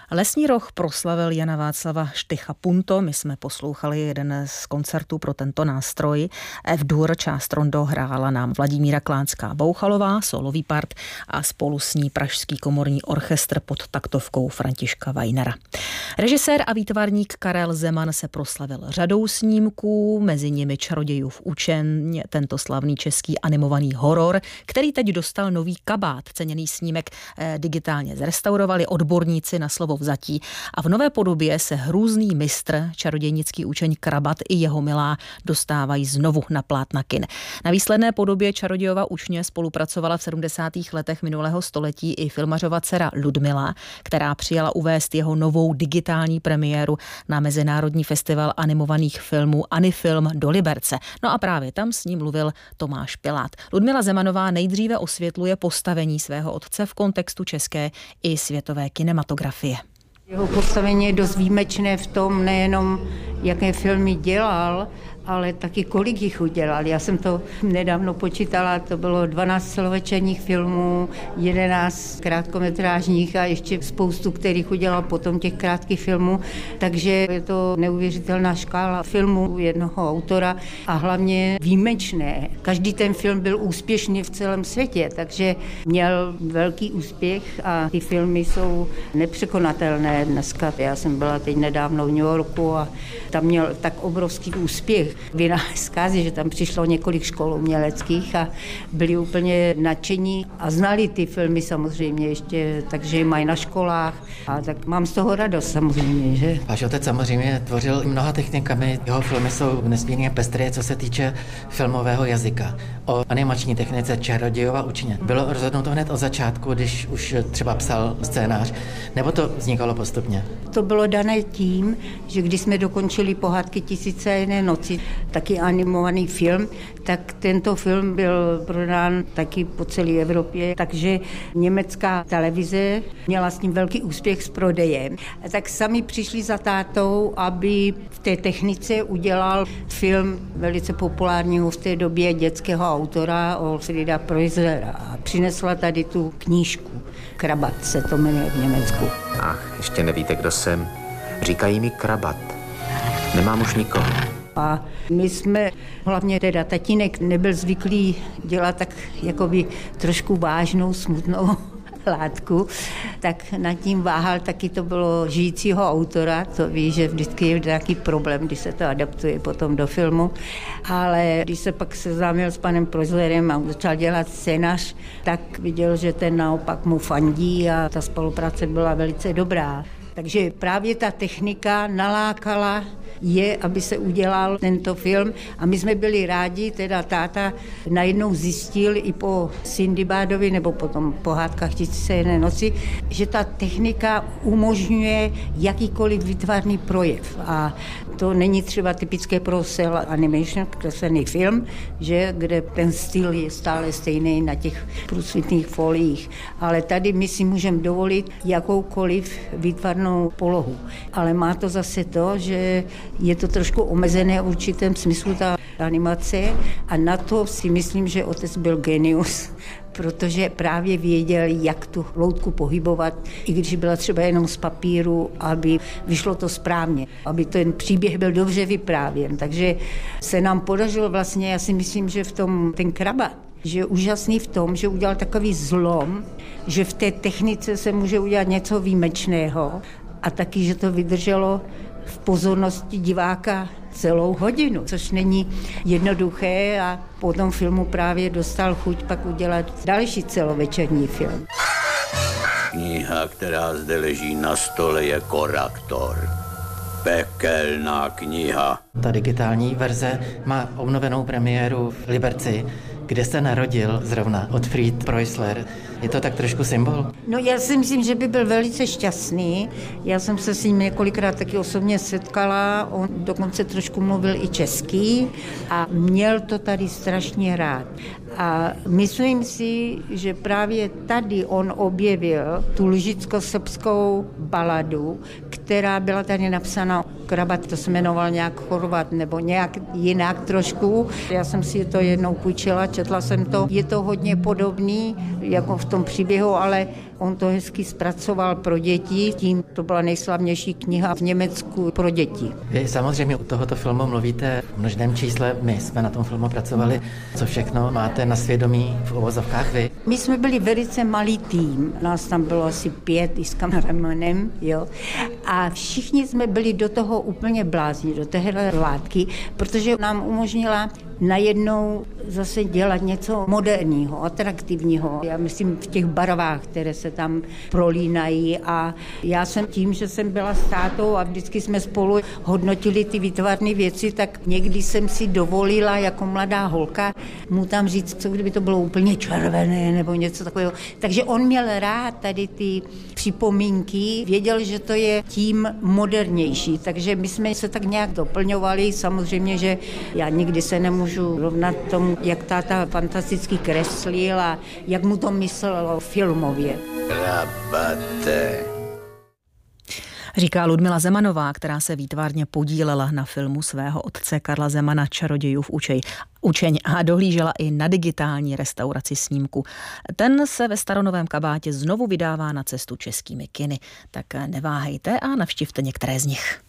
Lesní roh proslavil Jana Václava Štycha Punto. My jsme poslouchali jeden z koncertů pro tento nástroj. F-dur část rondo hrála nám Vladimíra Klánská-Bouchalová, solový part a spolu s ní Pražský komorní orchestr pod taktovkou Františka Weinera. Režisér a výtvarník Karel Zeman se proslavil řadou snímků, mezi nimi Čarodějův učeň, tento slavný český animovaný horor, který teď dostal nový kabát. Ceněný snímek digitálně zrestaurovali odborníci na slovo vzatí a v nové podobě se hrůzný mistr, čarodějnický učeň Krabat i jeho milá dostávají znovu na plátna kin. Na výsledné podobě Čarodějova učně spolupracovala v 70. letech minulého století i filmařova dcera Ludmila, která přijala uvést jeho novou digitální premiéru na Mezinárodní festival animovaných filmů Anifilm do Liberce. No a právě tam s ním mluvil Tomáš Pilát. Ludmila Zemanová nejdříve osvětluje postavení svého otce v kontextu české i světové kinematografie. Jeho postavení je dost výjimečné v tom, nejenom jaké filmy dělal, ale taky kolik jich udělal. Já jsem to nedávno počítala, to bylo 12 celovečerních filmů, 11 krátkometrážních a ještě spoustu, kterých udělal potom těch krátkých filmů. Takže je to neuvěřitelná škála filmů jednoho autora a hlavně výjimečné. Každý ten film byl úspěšný v celém světě, takže měl velký úspěch a ty filmy jsou nepřekonatelné dneska. Já jsem byla teď nedávno v New Yorku a tam měl tak obrovský úspěch. Zkázy, že tam přišlo několik škol uměleckých a byli úplně nadšení a znali ty filmy samozřejmě ještě, takže je mají na školách a tak mám z toho radost samozřejmě, že? Váš otec samozřejmě tvořil mnoha technikami, jeho filmy jsou nesmírně pestré, co se týče filmového jazyka. O animační technice Čarodějova učně bylo rozhodnuto hned od začátku, když už třeba psal scénář, nebo to vznikalo postupně? To bylo dané tím, že když jsme dokončili Pohádky 1001 noci, taky animovaný film, tak tento film byl prodán taky po celé Evropě, takže německá televize měla s ním velký úspěch s prodejem. A tak sami přišli za tátou, aby v té technice udělal film velice populárního v té době dětského autora Alfreda Preußlera a přinesla tady tu knížku. Krabat se to jmenuje v Německu. Ach, ještě nevíte, kdo jsem. Říkají mi Krabat. Nemám už nikoho. A my jsme, hlavně teda tatínek nebyl zvyklý dělat tak jakoby trošku vážnou, smutnou látku, tak nad tím váhal, taky to bylo žijícího autora, to ví, že vždycky je nějaký problém, když se to adaptuje potom do filmu, ale když se pak seznámil s panem Preußlerem a začal dělat scénář, tak viděl, že ten naopak mu fandí a ta spolupráce byla velice dobrá. Takže právě ta technika nalákala je, aby se udělal tento film a my jsme byli rádi, teda táta najednou zjistil i po Sindbádovi nebo potom Pohádkách 1001 noci, že ta technika umožňuje jakýkoliv výtvarný projev a to není třeba typické pro cel animation, kreslený film, že, kde ten styl je stále stejný na těch průsvitných foliích, ale tady my si můžeme dovolit jakoukoliv výtvarnou polohu. Ale má to zase to, že je to trošku omezené v určitém smyslu ta animace a na to si myslím, že otec byl genius, protože právě věděl, jak tu loutku pohybovat, i když byla třeba jenom z papíru, aby vyšlo to správně, aby ten příběh byl dobře vyprávěn. Takže se nám podařilo vlastně, já si myslím, že v tom ten Krabat, že je úžasný v tom, že udělal takový zlom, že v té technice se může udělat něco výjimečného a taky, že to vydrželo v pozornosti diváka celou hodinu, což není jednoduché a po tom filmu právě dostal chuť pak udělat další celovečerní film. Kniha, která zde leží na stole, je Koraktor. Pekelná kniha. Ta digitální verze má obnovenou premiéru v Liberci, kde se narodil zrovna Otfried Preußler. Je to tak trošku symbol? No já si myslím, že by byl velice šťastný. Já jsem se s ním několikrát taky osobně setkala. On dokonce trošku mluvil i česky a měl to tady strašně rád. A myslím si, že právě tady on objevil tu lužicko-srbskou baladu, která byla tady napsána. Krabat to se jmenoval nějak Chorvat nebo nějak jinak trošku. Já jsem si to jednou půjčila, četla jsem to. Je to hodně podobný jako v tom příběhu, ale on to hezky zpracoval pro děti. Tím to byla nejslavnější kniha v Německu pro děti. Vy samozřejmě u tohoto filmu mluvíte v množném čísle. My jsme na tom filmu pracovali. Co všechno máte na svědomí v uvozovkách vy? My jsme byli velice malý tým. Nás tam bylo asi 5 i s kameramanem, jo. A všichni jsme byli do toho úplně blázni, do téhle látky, protože nám umožnila najednou zase dělat něco moderního, atraktivního. Já myslím v těch barvách, které se tam prolínají, a já jsem tím, že jsem byla s tátou a vždycky jsme spolu hodnotili ty výtvarné věci, tak někdy jsem si dovolila jako mladá holka mu tam říct, co kdyby to bylo úplně červené nebo něco takového. Takže on měl rád tady ty připomínky, věděl, že to je tím modernější, takže my jsme se tak nějak doplňovali. Samozřejmě, že já nikdy se nemůžu rovnat tomu, jak táta fantasticky kreslil a jak mu to myslelo filmově. Krabate. Říká Ludmila Zemanová, která se výtvarně podílela na filmu svého otce Karla Zemana Čarodějův učeň a dohlížela i na digitální restauraci snímku. Ten se ve Staronovém kabátě znovu vydává na cestu českými kiny. Tak neváhejte a navštivte některé z nich.